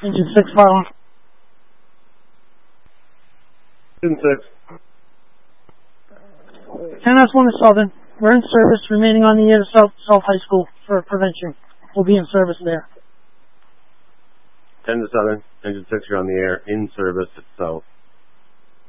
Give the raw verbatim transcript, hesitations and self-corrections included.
Engine six following. Engine six. ten S one to Southern. We're in service, remaining on the air to South, South High School for prevention. We'll be in service there. ten to Southern. Engine six, you're on the air, in service at South.